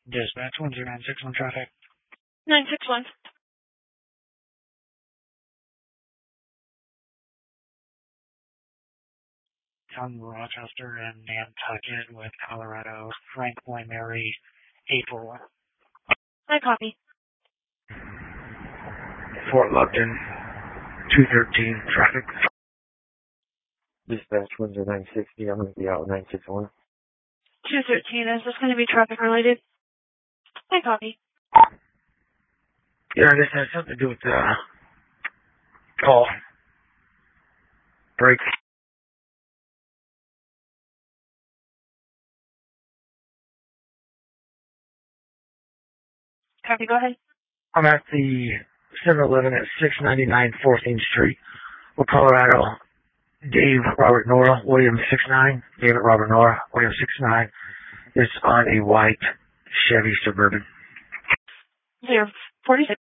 Dispatch 10961 traffic. 961. From Rochester and Nantucket with Colorado, Frank Boy Mary, April. I copy. Fort Lupton, 213 traffic. Dispatch 10960, I'm going to be out 961. 213, is this going to be traffic related? I copy. Yeah, this has something to do with the call. Break. Copy, go ahead. I'm at the 7-Eleven at 699 14th Street with Colorado. Dave Robert Nora, William 69. David Robert Nora, William 69. Is on a white Chevy Suburban. 046.